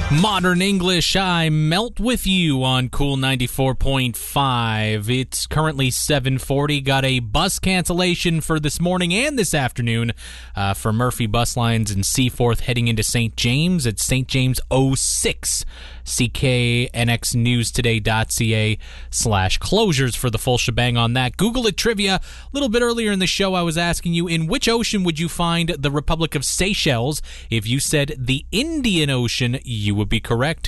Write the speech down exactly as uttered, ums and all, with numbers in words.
Modern English, I melt with you on Cool ninety-four point five. It's currently seven forty. Got a bus cancellation for this morning and this afternoon uh, for Murphy Bus Lines in Seaforth heading into Saint James. It's Saint James oh six. C K N X News Today dot C A slash closures for the full shebang on that. Google it trivia. A little bit earlier in the show, I was asking you, in which ocean would you find the Republic of Seychelles? If you said the Indian Ocean, you would be correct.